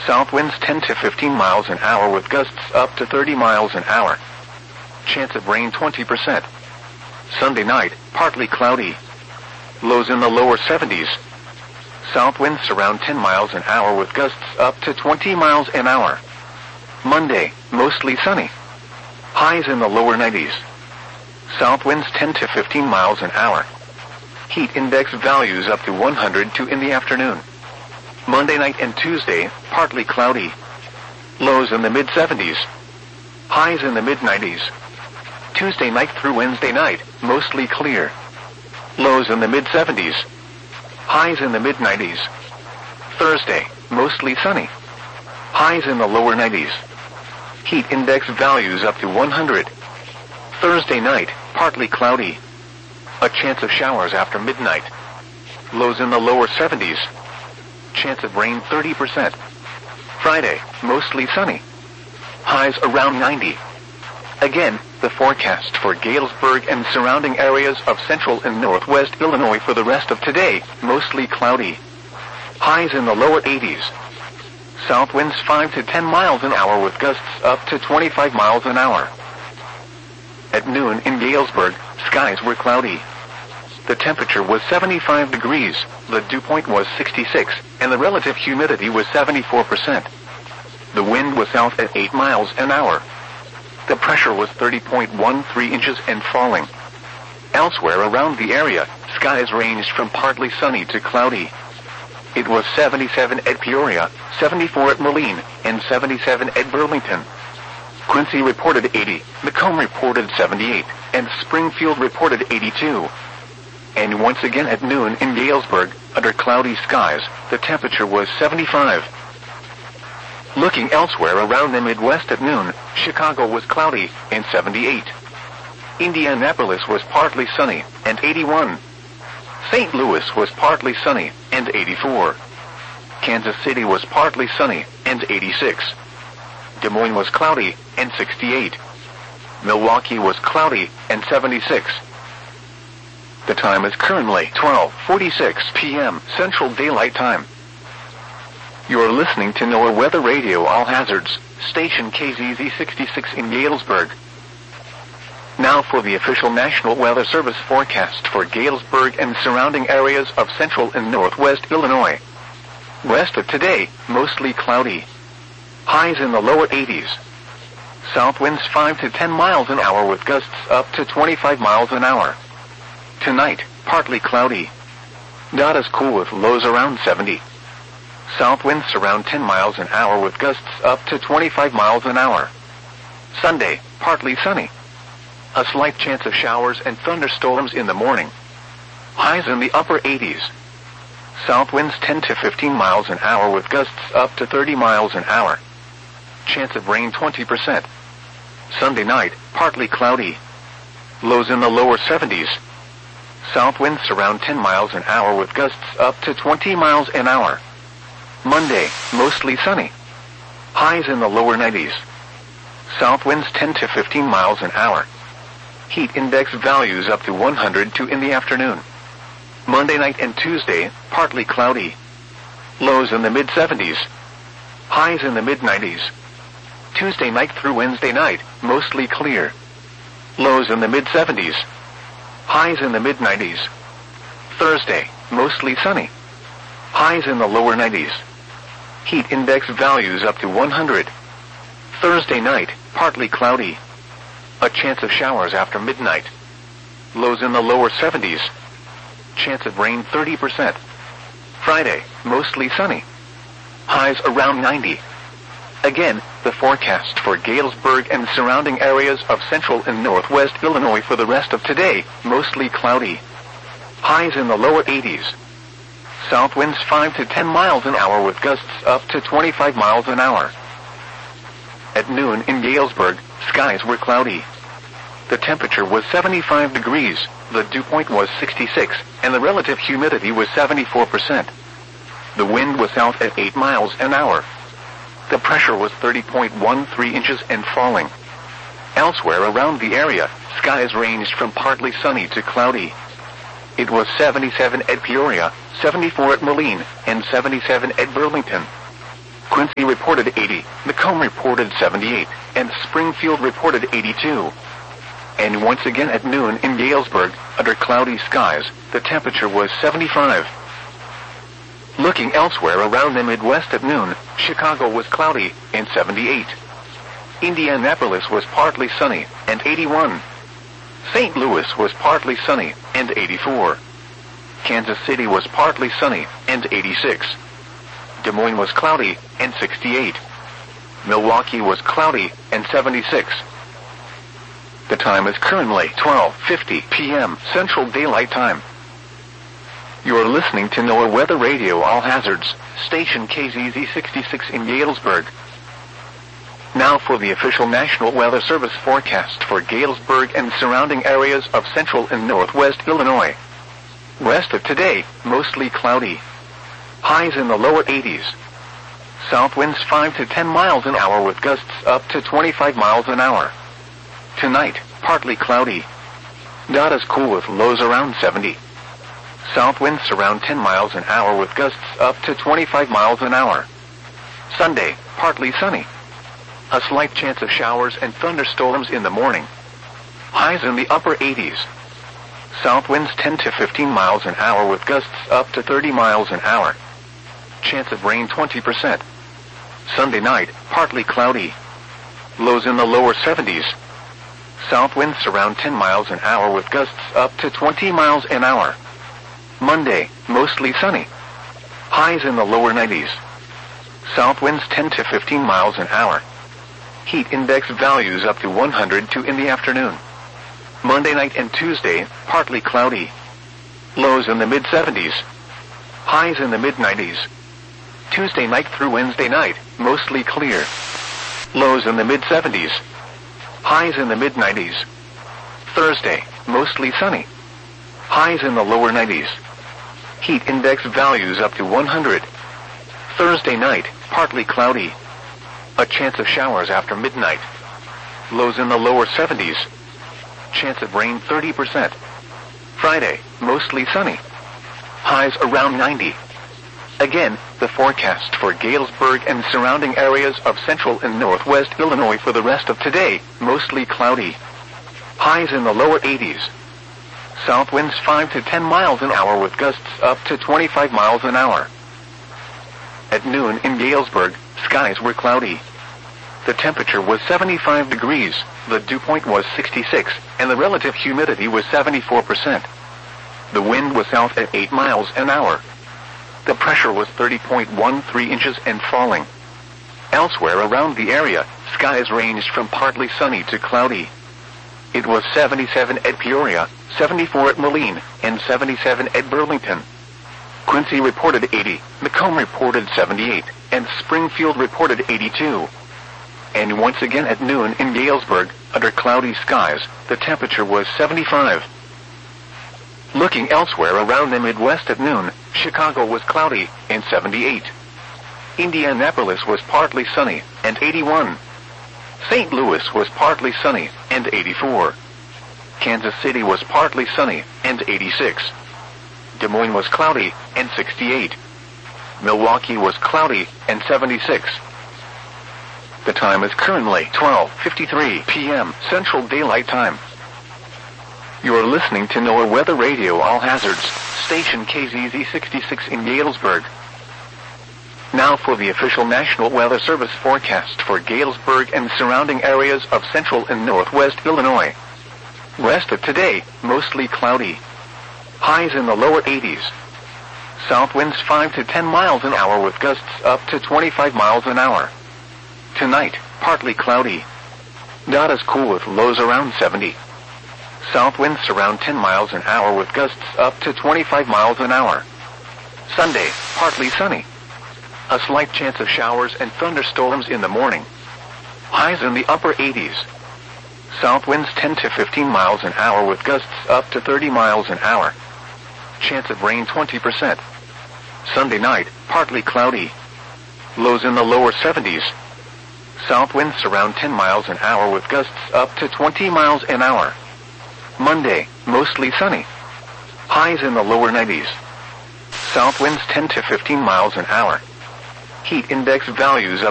South winds 10 to 15 miles an hour with gusts up to 30 miles an hour. Chance of rain 20%. Sunday night, partly cloudy. Lows in the lower 70s. South winds around 10 miles an hour with gusts up to 20 miles an hour. Monday, mostly sunny. Highs in the lower 90s. South winds 10 to 15 miles an hour. Heat index values up to 102 in the afternoon. Monday night and Tuesday, partly cloudy. Lows in the mid-70s. Highs in the mid-90s. Tuesday night through Wednesday night, mostly clear. Lows in the mid-70s. Highs in the mid-90s. Thursday, mostly sunny. Highs in the lower 90s. Heat index values up to 100. Thursday night, partly cloudy. A chance of showers after midnight. Lows in the lower 70s. Chance of rain 30%. Friday, mostly sunny. Highs around 90. Again, the forecast for Galesburg and surrounding areas of central and northwest Illinois for the rest of today, mostly cloudy. Highs in the lower 80s. South winds 5 to 10 miles an hour with gusts up to 25 miles an hour. At noon in Galesburg, skies were cloudy. The temperature was 75 degrees, the dew point was 66, and the relative humidity was 74%. The wind was south at 8 miles an hour. The pressure was 30.13 inches and falling. Elsewhere around the area, skies ranged from partly sunny to cloudy. It was 77 at Peoria, 74 at Moline, and 77 at Burlington. Quincy reported 80, Macomb reported 78, and Springfield reported 82. And once again at noon in Galesburg, under cloudy skies, the temperature was 75. Looking elsewhere around the Midwest at noon, Chicago was cloudy and 78. Indianapolis was partly sunny and 81. St. Louis was partly sunny and 84. Kansas City was partly sunny and 86. Des Moines was cloudy and 68. Milwaukee was cloudy and 76. The time is currently 12:46 p.m. Central Daylight Time. You are listening to NOAA Weather Radio All Hazards, station KZZ 66 in Galesburg. Now for the official National Weather Service forecast for Galesburg and surrounding areas of central and northwest Illinois. West of today, mostly cloudy. Highs in the lower 80s. South winds 5 to 10 miles an hour with gusts up to 25 miles an hour. Tonight, partly cloudy. Not as cool with lows around 70. South winds around 10 miles an hour with gusts up to 25 miles an hour. Sunday, partly sunny. A slight chance of showers and thunderstorms in the morning. Highs in the upper 80s. South winds 10 to 15 miles an hour with gusts up to 30 miles an hour. Chance of rain 20%. Sunday night, partly cloudy. Lows in the lower 70s. South winds around 10 miles an hour with gusts up to 20 miles an hour. Monday, mostly sunny. Highs in the lower 90s. South winds 10 to 15 miles an hour. Heat index values up to 102 in the afternoon. Monday night and Tuesday, partly cloudy. Lows in the mid-70s. Highs in the mid-90s. Tuesday night through Wednesday night, mostly clear. Lows in the mid-70s. Highs in the mid-90s. Thursday, mostly sunny. Highs in the lower 90s. Heat index values up to 100. Thursday night, partly cloudy. A chance of showers after midnight. Lows in the lower 70s. Chance of rain 30%. Friday, mostly sunny. Highs around 90. Again, the forecast for Galesburg and surrounding areas of central and northwest Illinois for the rest of today, mostly cloudy. Highs in the lower 80s. South winds 5 to 10 miles an hour with gusts up to 25 miles an hour. At noon in Galesburg, skies were cloudy. The temperature was 75 degrees, the dew point was 66, and the relative humidity was 74%. The wind was south at 8 miles an hour. The pressure was 30.13 inches and falling. Elsewhere around the area, skies ranged from partly sunny to cloudy. It was 77 at Peoria, 74 at Moline, and 77 at Burlington. Quincy reported 80, Macomb reported 78, and Springfield reported 82. And once again at noon in Galesburg, under cloudy skies, the temperature was 75. Looking elsewhere around the Midwest at noon, Chicago was cloudy and 78. Indianapolis was partly sunny and 81. St. Louis was partly sunny and 84. Kansas City was partly sunny and 86. Des Moines was cloudy and 68. Milwaukee was cloudy and 76. The time is currently 12:50 p.m. Central Daylight Time. You are listening to NOAA Weather Radio All Hazards, station KZZ 66 in Galesburg. Now for the official National Weather Service forecast for Galesburg and surrounding areas of central and northwest Illinois. Rest of today, mostly cloudy. Highs in the lower 80s. South winds 5 to 10 miles an hour with gusts up to 25 miles an hour. Tonight, partly cloudy. Not as cool with lows around 70. South winds around 10 miles an hour with gusts up to 25 miles an hour. Sunday, partly sunny. A slight chance of showers and thunderstorms in the morning. Highs in the upper 80s. South winds 10 to 15 miles an hour with gusts up to 30 miles an hour. Chance of rain 20%. Sunday night, partly cloudy. Lows in the lower 70s. South winds around 10 miles an hour with gusts up to 20 miles an hour. Monday, mostly sunny. Highs in the lower 90s. South winds 10 to 15 miles an hour. Heat index values up to 102 in the afternoon. Monday night and Tuesday, partly cloudy. Lows in the mid-70s. Highs in the mid-90s. Tuesday night through Wednesday night, mostly clear. Lows in the mid-70s. Highs in the mid-90s. Thursday, mostly sunny. Highs in the lower 90s. Heat index values up to 100. Thursday night, partly cloudy. A chance of showers after midnight. Lows in the lower 70s. Chance of rain 30%. Friday, mostly sunny. Highs around 90. Again, the forecast for Galesburg and surrounding areas of central and northwest Illinois for the rest of today, mostly cloudy. Highs in the lower 80s. South winds 5 to 10 miles an hour with gusts up to 25 miles an hour. At noon in Galesburg, skies were cloudy. The temperature was 75 degrees, the dew point was 66, and the relative humidity was 74%. The wind was south at 8 miles an hour. The pressure was 30.13 inches and falling. Elsewhere around the area, skies ranged from partly sunny to cloudy. It was 77 at Peoria, 74 at Moline, and 77 at Burlington. Quincy reported 80, Macomb reported 78, and Springfield reported 82. And once again at noon in Galesburg, under cloudy skies, the temperature was 75. Looking elsewhere around the Midwest at noon, Chicago was cloudy and 78. Indianapolis was partly sunny and 81. St. Louis was partly sunny and 84. Kansas City was partly sunny and 86. Des Moines was cloudy and 68. Milwaukee was cloudy and 76. The time is currently 12:53 p.m. Central Daylight Time. You are listening to NOAA Weather Radio All Hazards, station KZZ 66 in Galesburg. Now for the official National Weather Service forecast for Galesburg and surrounding areas of central and northwest Illinois. Rest of today, mostly cloudy. Highs in the lower 80s. South winds 5 to 10 miles an hour with gusts up to 25 miles an hour. Tonight, partly cloudy. Not as cool with lows around 70. South winds around 10 miles an hour with gusts up to 25 miles an hour. Sunday, partly sunny. A slight chance of showers and thunderstorms in the morning. Highs in the upper 80s. South winds 10 to 15 miles an hour with gusts up to 30 miles an hour. Chance of rain 20%. Sunday night, partly cloudy. Lows in the lower 70s. South winds around 10 miles an hour with gusts up to 20 miles an hour. Monday, mostly sunny. Highs in the lower 90s. South winds 10 to 15 miles an hour. Heat index values up